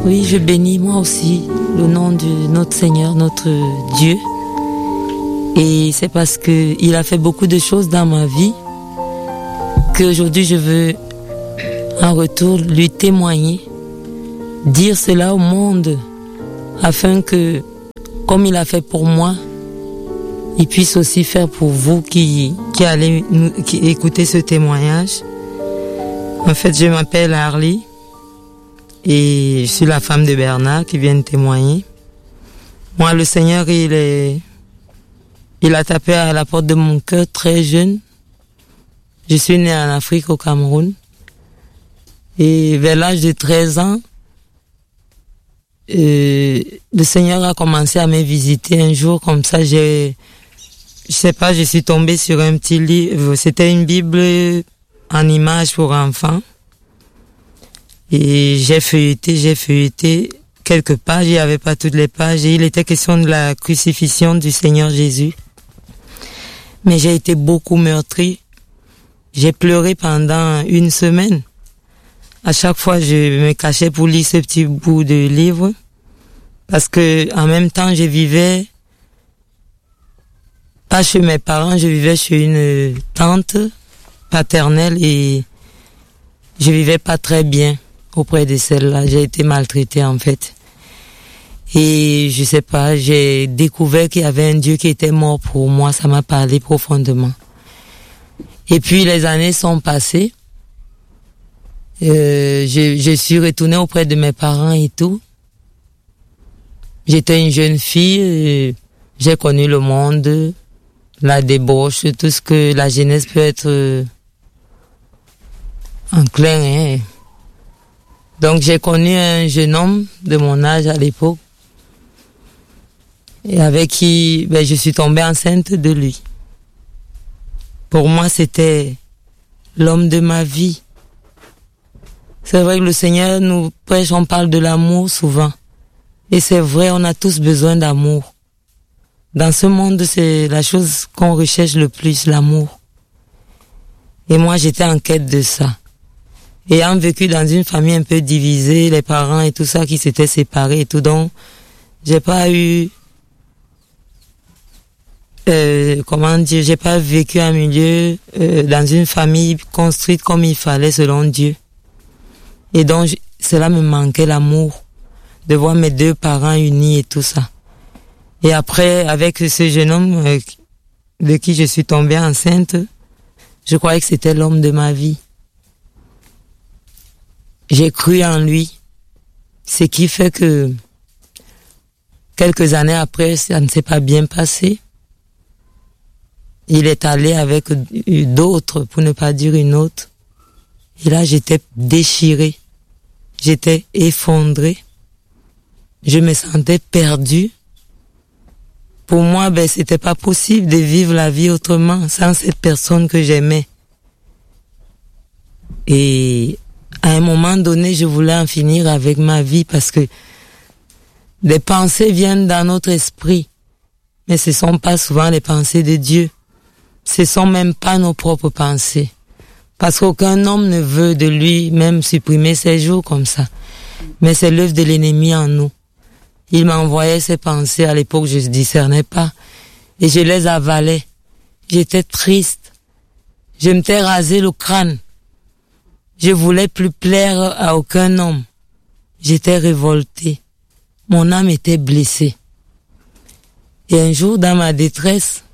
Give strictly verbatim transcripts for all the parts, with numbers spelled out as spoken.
Oui, je bénis moi aussi le nom de notre Seigneur, notre Dieu. Et c'est parce que il a fait beaucoup de choses dans ma vie qu'aujourd'hui je veux en retour lui témoigner, dire cela au monde afin que, comme il a fait pour moi, il puisse aussi faire pour vous qui, qui allez nous, qui écouter ce témoignage. En fait, je m'appelle Harley et je suis la femme de Bernard qui vient de témoigner. Moi, le Seigneur, il est, il a tapé à la porte de mon cœur très jeune. Je suis née en Afrique, au Cameroun. Et vers l'âge de treize ans, euh, le Seigneur a commencé à me visiter un jour comme ça. J'ai, je sais pas, je suis tombée sur un petit livre. C'était une Bible en images pour enfants. Et j'ai feuilleté, j'ai feuilleté quelques pages. Il n'y avait pas toutes les pages. Et il était question de la crucifixion du Seigneur Jésus. Mais j'ai été beaucoup meurtrie. J'ai pleuré pendant une semaine. À chaque fois, je me cachais pour lire ce petit bout de livre. Parce que, en même temps, je vivais pas chez mes parents, je vivais chez une tante paternelle et je vivais pas très bien auprès de celle-là. J'ai été maltraitée, en fait. Et je sais pas, j'ai découvert qu'il y avait un Dieu qui était mort pour moi. Ça m'a parlé profondément. Et puis, les années sont passées. Euh, je, je suis retournée auprès de mes parents et tout. J'étais une jeune fille, euh, j'ai connu le monde, la débauche, tout ce que la jeunesse peut être euh, enclin. Hein. Donc j'ai connu un jeune homme de mon âge à l'époque, et avec qui ben, je suis tombée enceinte de lui. Pour moi, c'était l'homme de ma vie. C'est vrai que le Seigneur nous prêche, on parle de l'amour souvent. Et c'est vrai, on a tous besoin d'amour. Dans ce monde, c'est la chose qu'on recherche le plus, l'amour. Et moi, j'étais en quête de ça. Ayant vécu dans une famille un peu divisée, les parents et tout ça qui s'étaient séparés et tout, donc j'ai pas eu, euh, comment dire, j'ai pas vécu un milieu euh, dans une famille construite comme il fallait selon Dieu. Et donc, cela me manquait, l'amour, de voir mes deux parents unis et tout ça. Et après, avec ce jeune homme euh, de qui je suis tombée enceinte, je croyais que c'était l'homme de ma vie. J'ai cru en lui, ce qui fait que quelques années après, ça ne s'est pas bien passé. Il est allé avec d'autres, pour ne pas dire une autre. Et là, j'étais déchirée. J'étais effondrée. Je me sentais perdue. Pour moi, ben, c'était pas possible de vivre la vie autrement, sans cette personne que j'aimais. Et à un moment donné, je voulais en finir avec ma vie parce que des pensées viennent dans notre esprit. Mais ce sont pas souvent les pensées de Dieu. Ce sont même pas nos propres pensées. Parce qu'aucun homme ne veut de lui-même supprimer ses jours comme ça. Mais c'est l'œuvre de l'ennemi en nous. Il m'envoyait ses pensées, à l'époque je ne discernais pas. Et je les avalais. J'étais triste. Je m'étais rasé le crâne. Je voulais plus plaire à aucun homme. J'étais révoltée. Mon âme était blessée. Et un jour, dans ma détresse,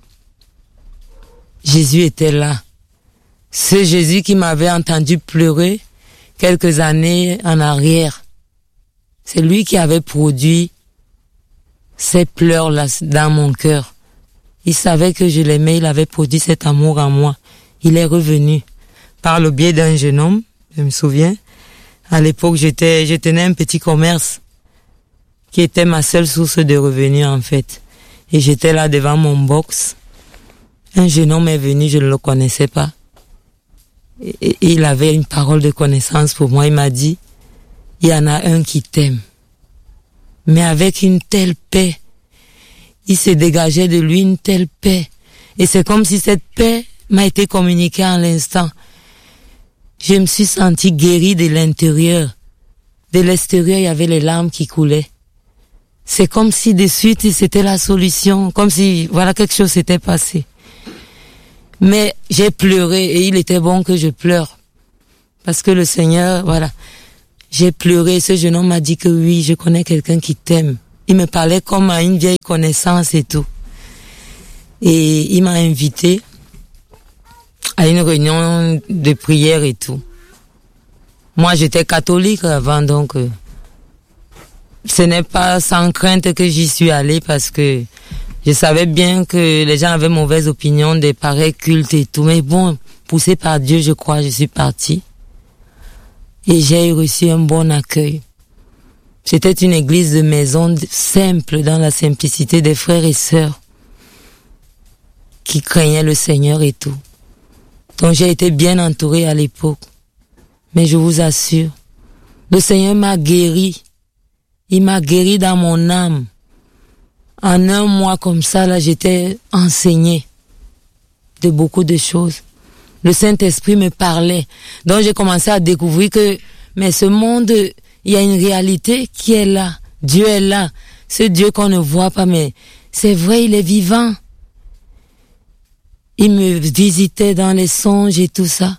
Jésus était là. Ce Jésus qui m'avait entendu pleurer quelques années en arrière. C'est lui qui avait produit ces pleurs-là dans mon cœur. Il savait que je l'aimais, il avait produit cet amour en moi. Il est revenu par le biais d'un jeune homme, je me souviens. À l'époque, j'étais, je tenais un petit commerce qui était ma seule source de revenus en fait. Et j'étais là devant mon box. Un jeune homme est venu, je ne le connaissais pas. Et, et il avait une parole de connaissance pour moi. Il m'a dit, il y en a un qui t'aime. Mais avec une telle paix. Il se dégageait de lui une telle paix. Et c'est comme si cette paix m'a été communiquée en l'instant. Je me suis sentie guérie de l'intérieur. de l'extérieur, il y avait les larmes qui coulaient. C'est comme si de suite, c'était la solution, comme si, voilà, quelque chose s'était passé. Mais j'ai pleuré et il était bon que je pleure. Parce que le Seigneur, voilà, j'ai pleuré. Ce jeune homme m'a dit que oui, je connais quelqu'un qui t'aime. Il me parlait comme à une vieille connaissance et tout. Et il m'a invité à une réunion de prière et tout. Moi, j'étais catholique avant, donc euh, ce n'est pas sans crainte que j'y suis allée parce que je savais bien que les gens avaient mauvaise opinion des pareils cultes et tout. Mais bon, poussée par Dieu, je crois, je suis partie. Et j'ai reçu un bon accueil. C'était une église de maison simple, dans la simplicité des frères et sœurs qui craignaient le Seigneur et tout. Donc j'ai été bien entourée à l'époque. Mais je vous assure, le Seigneur m'a guéri. Il m'a guéri dans mon âme. En un mois comme ça, là, j'étais enseignée de beaucoup de choses. Le Saint-Esprit me parlait. Donc j'ai commencé à découvrir que, mais ce monde, il y a une réalité qui est là. Dieu est là. Ce Dieu qu'on ne voit pas, mais c'est vrai, il est vivant. Il me visitait dans les songes et tout ça.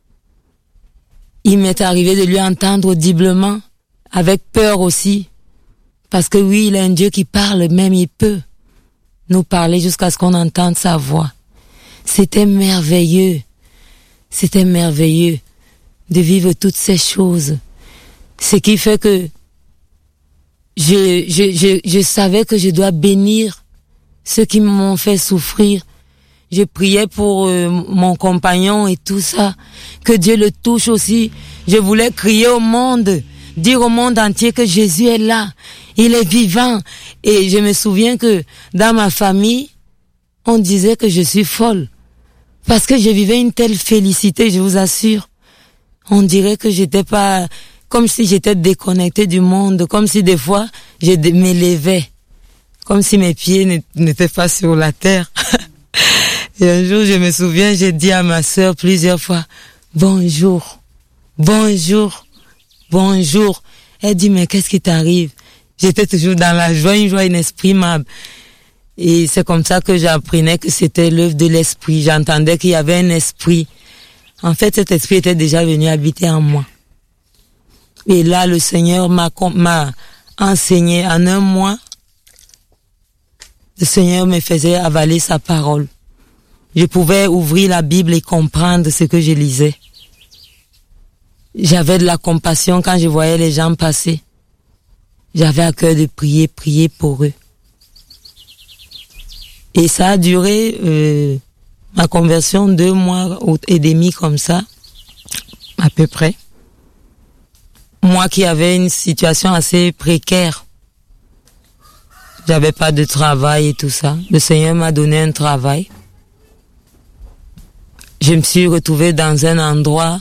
Il m'est arrivé de lui entendre audiblement, avec peur aussi. Parce que oui, il est un Dieu qui parle, même il peut nous parler jusqu'à ce qu'on entende sa voix. C'était merveilleux. C'était merveilleux de vivre toutes ces choses. Ce qui fait que je, je, je, je savais que je dois bénir ceux qui m'ont fait souffrir. Je priais pour euh, mon compagnon et tout ça. Que Dieu le touche aussi. Je voulais crier au monde, dire au monde entier que Jésus est là. Il est vivant. Et je me souviens que dans ma famille, on disait que je suis folle. Parce que je vivais une telle félicité, je vous assure. On dirait que j'étais pas, comme si j'étais déconnectée du monde, comme si des fois, je m'élevais. Comme si mes pieds n'étaient pas sur la terre. Et un jour, je me souviens, j'ai dit à ma sœur plusieurs fois, bonjour, bonjour, bonjour. Elle dit, mais qu'est-ce qui t'arrive? J'étais toujours dans la joie, une joie inexprimable. Et c'est comme ça que j'apprenais que c'était l'œuvre de l'esprit. J'entendais qu'il y avait un esprit. En fait, cet esprit était déjà venu habiter en moi. Et là, le Seigneur m'a, m'a enseigné en un mois. Le Seigneur me faisait avaler sa parole. Je pouvais ouvrir la Bible et comprendre ce que je lisais. J'avais de la compassion quand je voyais les gens passer. J'avais à cœur de prier, prier pour eux. Et ça a duré, euh, ma conversion, deux mois et demi comme ça, à peu près. Moi qui avais une situation assez précaire. J'avais pas de travail et tout ça. Le Seigneur m'a donné un travail. Je me suis retrouvée dans un endroit,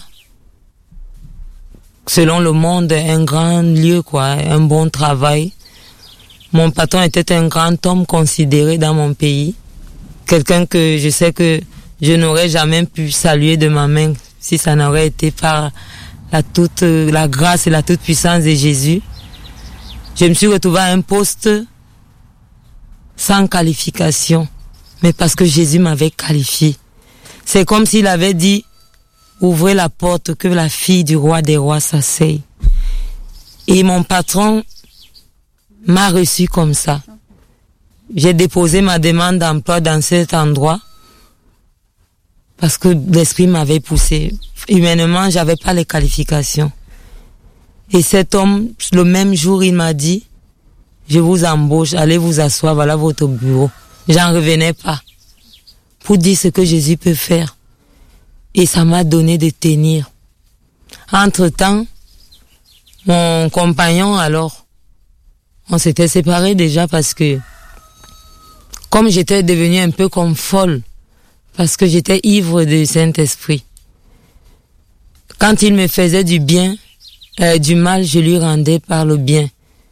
selon le monde, un grand lieu, quoi, un bon travail. Mon patron était un grand homme considéré dans mon pays. Quelqu'un que je sais que je n'aurais jamais pu saluer de ma main si ça n'aurait été par la toute, la grâce et la toute puissance de Jésus. Je me suis retrouvée à un poste sans qualification, mais parce que Jésus m'avait qualifié. C'est comme s'il avait dit, ouvrez la porte que la fille du roi des rois s'asseye. Et mon patron m'a reçu comme ça. J'ai déposé ma demande d'emploi dans cet endroit parce que l'esprit m'avait poussé. Humainement, j'avais pas les qualifications. Et cet homme, le même jour, il m'a dit, je vous embauche, allez vous asseoir, voilà votre bureau. J'en revenais pas pour dire ce que Jésus peut faire. Et ça m'a donné de tenir. Entre-temps, mon compagnon, alors, on s'était séparés déjà parce que, comme j'étais devenue un peu comme folle, parce que j'étais ivre du Saint-Esprit, quand il me faisait du bien, euh, du mal, je lui rendais par le bien.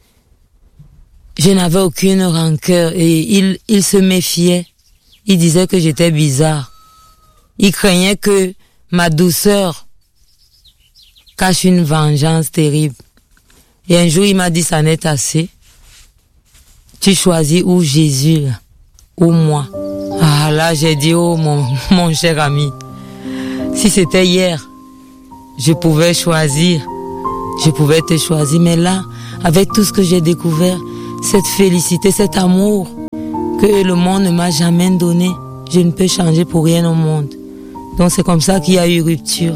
Je n'avais aucune rancœur et il, il se méfiait. Il disait que j'étais bizarre. Il craignait que ma douceur cache une vengeance terrible. Et un jour, il m'a dit, ça n'est assez. Tu choisis ou Jésus, là, ou moi. Ah là, j'ai dit, oh mon, mon cher ami, si c'était hier, je pouvais choisir, je pouvais te choisir. Mais là, avec tout ce que j'ai découvert, cette félicité, cet amour que le monde ne m'a jamais donné, je ne peux changer pour rien au monde. Donc c'est comme ça qu'il y a eu rupture.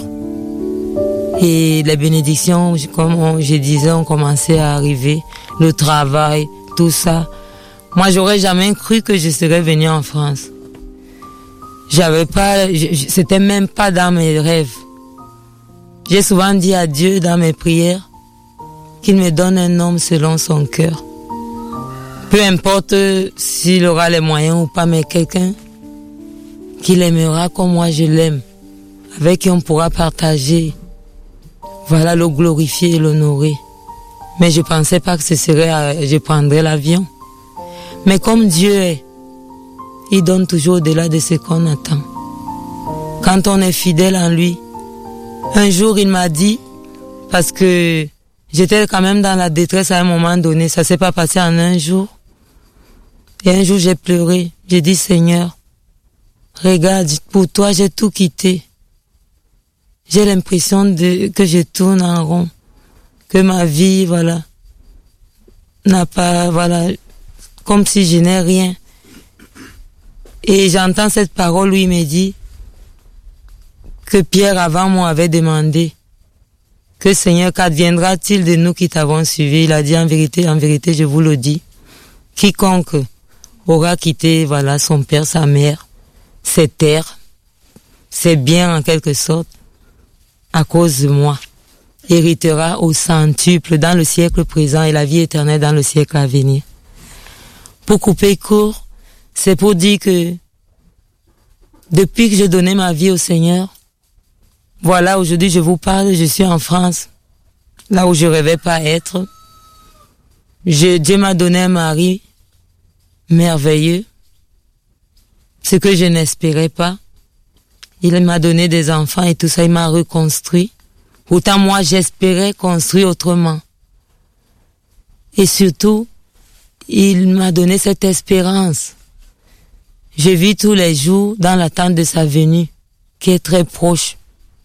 Et les bénédictions, comme on, je disais, ont commencé à arriver. Le travail, tout ça. Moi, j'aurais jamais cru que je serais venue en France. J'avais pas, je, c'était même pas dans mes rêves. J'ai souvent dit à Dieu dans mes prières qu'il me donne un homme selon son cœur. Peu importe s'il aura les moyens ou pas, mais quelqu'un qu'il aimera comme moi je l'aime, avec qui on pourra partager, voilà, le glorifier et l'honorer. Mais je pensais pas que ce serait, je prendrais l'avion. Mais comme Dieu est, il donne toujours au-delà de ce qu'on attend. Quand on est fidèle en lui, un jour il m'a dit, parce que j'étais quand même dans la détresse à un moment donné, ça s'est pas passé en un jour. Et un jour j'ai pleuré, j'ai dit Seigneur, regarde, pour toi j'ai tout quitté. J'ai l'impression de, que je tourne en rond, que ma vie, voilà, n'a pas, voilà, comme si je n'ai rien. Et j'entends cette parole où il me dit que Pierre avant moi avait demandé que Seigneur, qu'adviendra-t-il de nous qui t'avons suivi? Il a dit en vérité, en vérité, je vous le dis, quiconque aura quitté, voilà, son père, sa mère, ses terres, ses biens en quelque sorte, à cause de moi, héritera au centuple dans le siècle présent et la vie éternelle dans le siècle à venir. Pour couper court, c'est pour dire que depuis que j'ai donné ma vie au Seigneur, voilà, aujourd'hui je vous parle, je suis en France, là où je rêvais pas être. Je, Dieu m'a donné un mari merveilleux, ce que je n'espérais pas. Il m'a donné des enfants et tout ça, il m'a reconstruit. Pourtant moi j'espérais construire autrement. Et surtout, il m'a donné cette espérance. Je vis tous les jours dans l'attente de sa venue, qui est très proche.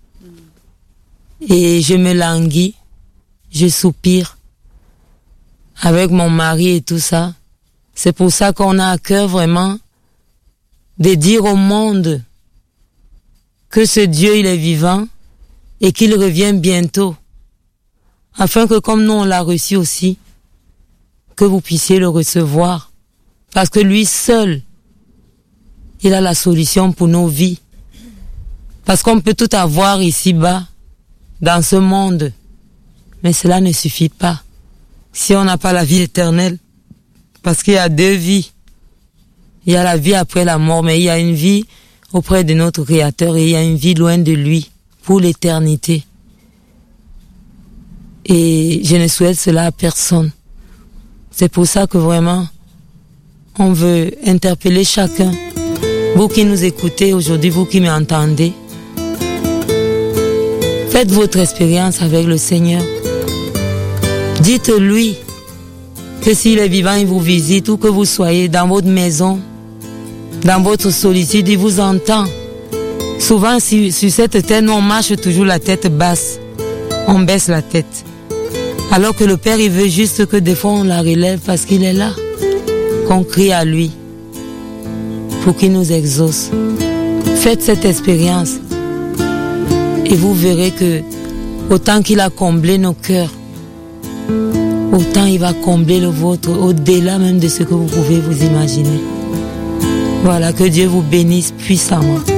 Et je me languis, je soupire avec mon mari et tout ça. C'est pour ça qu'on a à cœur vraiment de dire au monde que ce Dieu, il est vivant et qu'il revient bientôt, afin que comme nous on l'a reçu aussi, que vous puissiez le recevoir, parce que lui seul, il a la solution pour nos vies. Parce qu'on peut tout avoir ici-bas, dans ce monde, mais cela ne suffit pas si on n'a pas la vie éternelle, parce qu'il y a deux vies. Il y a la vie après la mort, mais il y a une vie auprès de notre Créateur et il y a une vie loin de lui pour l'éternité. Et je ne souhaite cela à personne. C'est pour ça que vraiment, on veut interpeller chacun. Vous qui nous écoutez aujourd'hui, vous qui m'entendez, faites votre expérience avec le Seigneur. Dites-lui que s'il est vivant, il vous visite, ou que vous soyez dans votre maison, dans votre solitude, il vous entend. Souvent, sur, sur cette terre, nous, on marche toujours la tête basse. On baisse la tête. Alors que le Père, il veut juste que des fois, on la relève parce qu'il est là. Qu'on crie à lui pour qu'il nous exauce. Faites cette expérience et vous verrez que autant qu'il a comblé nos cœurs, autant il va combler le vôtre, au-delà même de ce que vous pouvez vous imaginer. Voilà, que Dieu vous bénisse puissamment.